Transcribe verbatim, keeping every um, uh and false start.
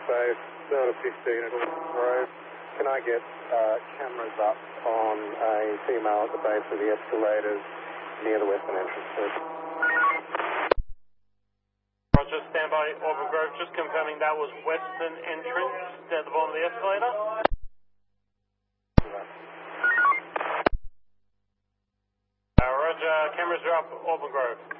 Base, Delta fifteen at Auburn Grove. Can I get uh, cameras up on a female at the base of the escalators near the western entrance, please? Roger, stand by Auburn Grove. Just confirming that was western entrance at the bottom of the escalator. Uh, Roger, cameras are up Auburn Grove.